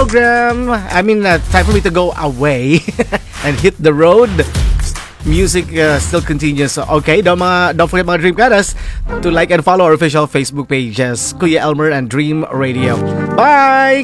program. Time for me to go away and hit the road. Music still continues. Okay, don't forget mga Dreamcatters to like and follow our official Facebook pages, Kuya Elmer and Dream Radio. Bye!